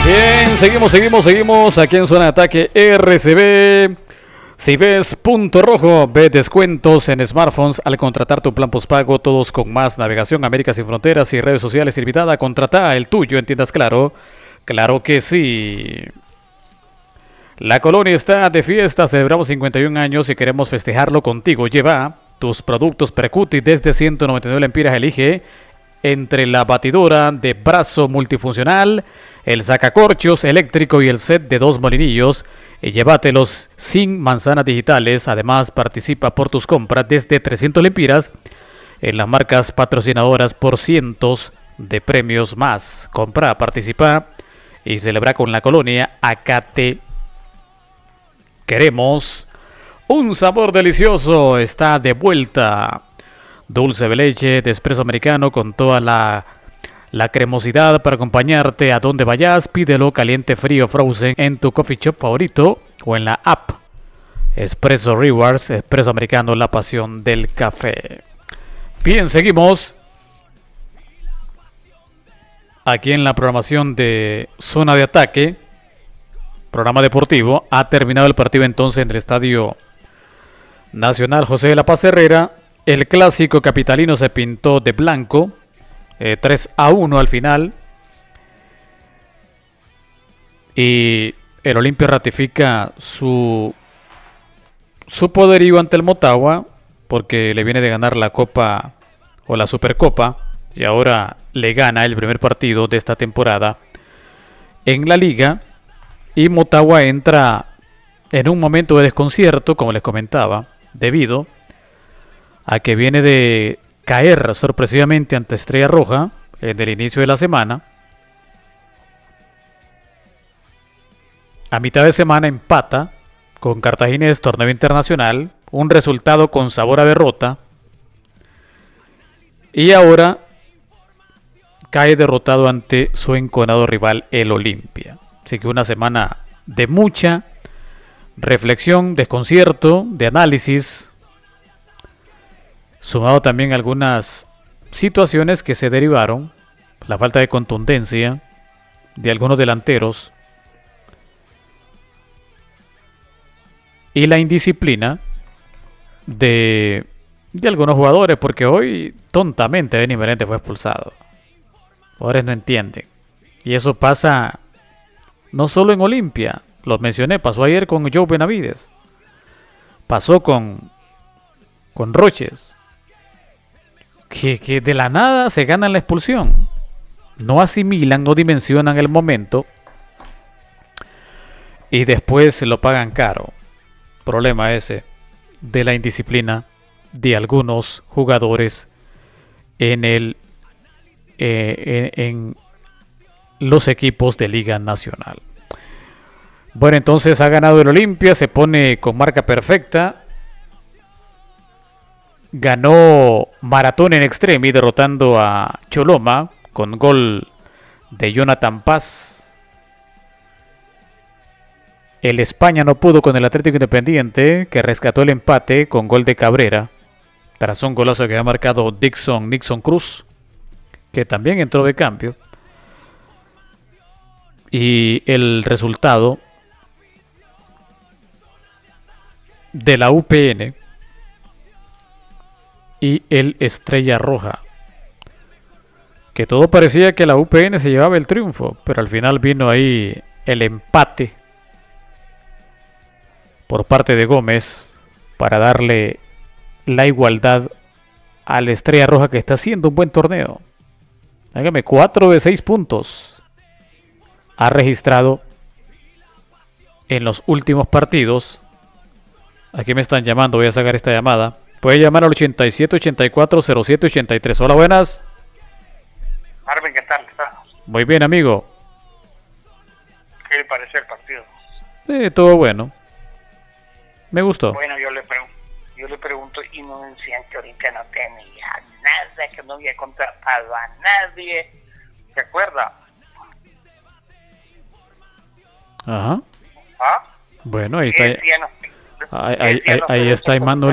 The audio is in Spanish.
Bien, seguimos aquí en zona de ataque RCB. Si ves punto rojo, ve descuentos en smartphones al contratar tu plan postpago, todos con más navegación, América sin fronteras y redes sociales ilimitada. Contrata el tuyo en tiendas Claro. Claro que sí. La colonia está de fiesta, celebramos 51 años y queremos festejarlo contigo. Lleva tus productos Percuti desde 199 lempiras, elige entre la batidora de brazo multifuncional, el sacacorchos eléctrico y el set de 2 molinillos, y llévatelos sin manzanas digitales. Además, participa por tus compras desde 300 lempiras en las marcas patrocinadoras por cientos de premios más. Compra, participa y celebra con la colonia. Acá te queremos. Un sabor delicioso está de vuelta. Dulce de leche de espresso americano con toda la cremosidad para acompañarte a donde vayas. Pídelo caliente, frío, frozen en tu coffee shop favorito o en la app. Espresso Rewards, espresso americano, la pasión del café. Bien, seguimos aquí en la programación de Zona de Ataque, programa deportivo. Ha terminado el partido entonces en el Estadio Nacional José de la Paz Herrera. El clásico capitalino se pintó de blanco, 3-1 al final. Y el Olimpia ratifica su poderío ante el Motagua, porque le viene de ganar la Copa o la Supercopa, y ahora le gana el primer partido de esta temporada en la liga. Y Motagua entra en un momento de desconcierto, como les comentaba, debido a que viene de caer sorpresivamente ante Estrella Roja en el inicio de la semana. A mitad de semana empata con Cartaginés, torneo internacional, un resultado con sabor a derrota. Y ahora cae derrotado ante su enconado rival, el Olimpia. Así que una semana de mucha reflexión, desconcierto, de análisis, sumado también algunas situaciones que se derivaron, la falta de contundencia de algunos delanteros y la indisciplina de algunos jugadores, porque hoy tontamente Denny Merente fue expulsado. Jugadores no entienden, y eso pasa no solo en Olimpia, lo mencioné, pasó ayer con Joe Benavides, pasó con Roches, que de la nada se ganan la expulsión, no asimilan, no dimensionan el momento y después se lo pagan caro. Problema ese de la indisciplina de algunos jugadores en los equipos de Liga Nacional. Bueno, entonces ha ganado el Olimpia, se pone con marca perfecta. Ganó Maratón en Extremi derrotando a Choloma con gol de Jonathan Paz. El España no pudo con el Atlético Independiente, que rescató el empate con gol de Cabrera, tras un golazo que ha marcado Nixon Cruz, que también entró de cambio. Y el resultado de la UPN y el Estrella Roja, que todo parecía que la UPN se llevaba el triunfo, pero al final vino ahí el empate por parte de Gómez para darle la igualdad a la Estrella Roja, que está haciendo un buen torneo. Hágame, 4 de 6 puntos ha registrado en los últimos partidos. Aquí me están llamando, voy a sacar esta llamada. Puede llamar al 87-84-07-83. Hola, buenas. Marvin, ¿qué tal? Muy bien, amigo. ¿Qué le pareció el partido? Todo bueno. Me gustó. Bueno, yo le pregunto y no decían que ahorita no tenía nada, que no había contratado a nadie. ¿Se acuerda? Ajá. ¿Ah? Bueno, ahí está. Decían, Ahí está Emmanuel